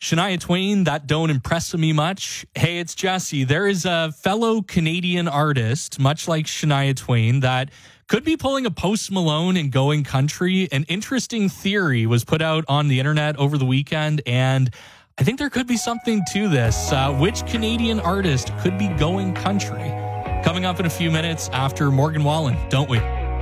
Shania Twain, that don't impress me much. Hey, it's Jesse. There is a fellow Canadian artist, much like Shania Twain, that could be pulling a Post Malone and going country. An interesting theory was put out on the internet over the weekend, and I think there could be something to this. Which Canadian artist could be going country? Coming up in a few minutes after Morgan Wallen, don't we?